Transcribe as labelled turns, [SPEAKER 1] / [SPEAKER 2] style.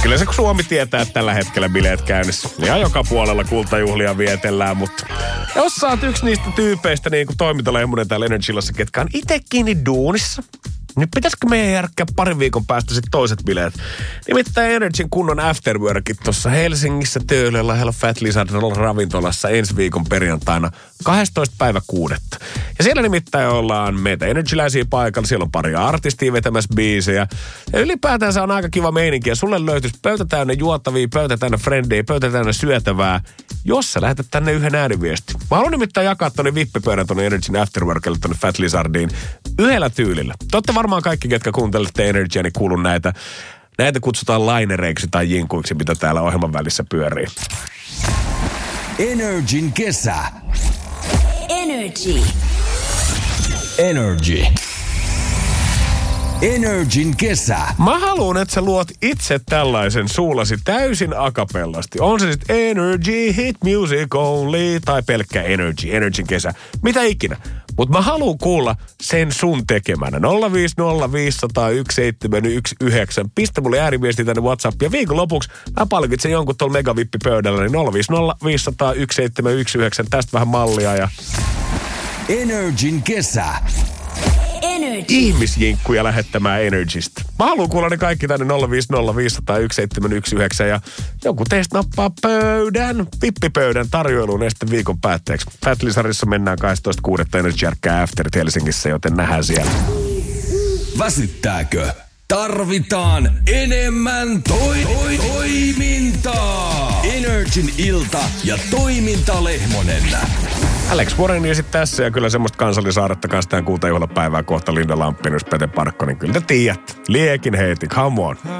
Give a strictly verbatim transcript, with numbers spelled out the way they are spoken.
[SPEAKER 1] Kyllä se Suomi tietää, että tällä hetkellä bileet käynnissä. Ja joka puolella kultajuhlia vietellään, mutta jos sä oot yksi niistä tyypeistä, niin kuin toimintalemmunen täällä Energyllassa, ketkä on ite kiinni duunissa, nyt pitäisikö meidän järkkää parin viikon päästä sitten toiset bileet? Nimittäin Energyn kunnon afterworkit tuossa Helsingissä Töölöllä Hello Fat Lizard ravintolassa ensi viikon perjantaina kahdestoista päivä kuudetta. Ja siellä nimittäin ollaan meitä Energyläisiä paikalla, siellä on pari artistia vetämässä biisejä. Ja ylipäätään se on aika kiva meininki ja sulle löytyisi pöytä täynnä juotavia, pöytä täynnä frendejä, pöytä täynnä syötävää, jos sä lähetät tänne yhden ääniviestin. Mä haluan nimittäin jakaa tonne vippipöydän tonne Energyn afterworkille tonne Fat Lizardiin yhdellä tyylillä. Te ootte varmaan kaikki, ketkä kuuntelette Energyä, niin kuulun näitä. Näitä kutsutaan lainereiksi tai jinkuiksi, mitä täällä ohjelman välissä pyörii.
[SPEAKER 2] Energyn kesä.
[SPEAKER 3] Energy.
[SPEAKER 2] Energy. Energyn kesä.
[SPEAKER 1] Mä haluun, että sä luot itse tällaisen suullasi täysin akapellasti. On se sitten Energy, hit music only tai pelkkä Energy, Energyn kesä. Mitä ikinä. Mutta mä haluun kuulla sen sun tekemänä. nolla viisi nolla viisi nolla nolla yksi seitsemän yksi yhdeksän. Pistä mulle ääriviesti tänne WhatsAppia. Viikon lopuksi mä palkitsen jonkun tuolla megavippipöydällä. Niin nolla viisi nolla viisi nolla nolla yksi seitsemän yksi yhdeksän. Tästä vähän mallia ja...
[SPEAKER 2] Energyn kesä.
[SPEAKER 3] Energy.
[SPEAKER 1] Ihmisjinkkuja lähettämään Energystä. Mä haluan kuulla ne kaikki tänne nolla viisi nolla viisi nolla nolla yksi seitsemän yksi yhdeksän ja joku teistä nappaa pöydän, vippipöydän tarjoiluun ja sitten viikon päätteeksi. Fat Lizardissa mennään kahdestoista kuudetta Energy-järkkää Afterit Helsingissä, joten nähdään siellä.
[SPEAKER 2] Väsyttääkö? Tarvitaan enemmän toi- toi- toimintaa. Energyn ilta ja toimintalehmonen.
[SPEAKER 1] Alex Warren ja sitten tässä ja kyllä semmoista Kansallisaaretta kanssa tämän kultajuhlapäivää kohta Linda Lampinus, Pete Parkkonen. Kyllä te tiedätte. Liekin heiti, come on.